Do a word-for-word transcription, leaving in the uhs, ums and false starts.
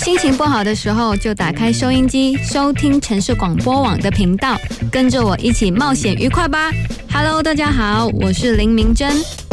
心情不好的时候，就打开收音机，收听城市广播网的频道，跟着我一起冒险愉快吧。Hello， 大家好，我是林明珍。